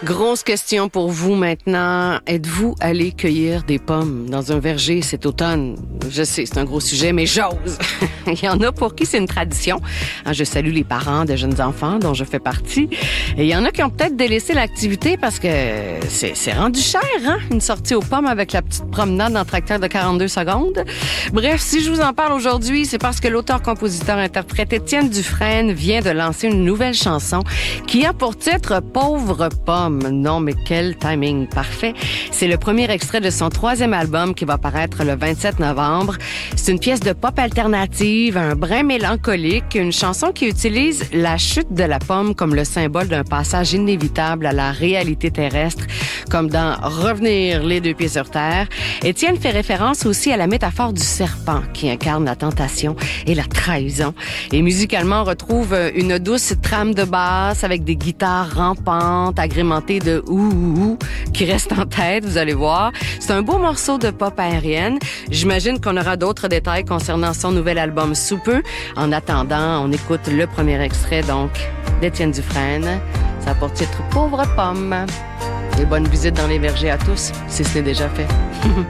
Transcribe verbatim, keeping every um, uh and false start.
Grosse question pour vous maintenant. Êtes-vous allé cueillir des pommes dans un verger cet automne? Je sais, c'est un gros sujet, mais j'ose. Il y en a pour qui c'est une tradition. Je salue les parents de jeunes enfants dont je fais partie. Et il y en a qui ont peut-être délaissé l'activité parce que c'est, c'est rendu cher, hein? Une sortie aux pommes avec la petite promenade en tracteur de quarante-deux secondes. Bref, si je vous en parle aujourd'hui, c'est parce que l'auteur-compositeur-interprète Étienne Dufresne vient de lancer une nouvelle chanson qui a pour titre « Pauvre pomme ». Non, mais quel timing parfait. C'est le premier extrait de son troisième album qui va paraître le vingt-sept novembre. C'est une pièce de pop alternative, un brin mélancolique, une chanson qui utilise la chute de la pomme comme le symbole d'un passage inévitable à la réalité terrestre, comme dans Revenir les deux pieds sur terre. Étienne fait référence aussi à la métaphore du serpent qui incarne la tentation et la trahison. Et musicalement, on retrouve une douce trame de basse avec des guitares rampantes, agrémentées de ouh, ouh, ouh qui reste en tête, vous allez voir. C'est un beau morceau de pop aérienne. J'imagine qu'on aura d'autres détails concernant son nouvel album sous peu. En attendant, on écoute le premier extrait, donc, d'Étienne Dufresne. Ça a pour titre « Pauvre pomme ». Et bonne visite dans les vergers à tous, si ce n'est déjà fait.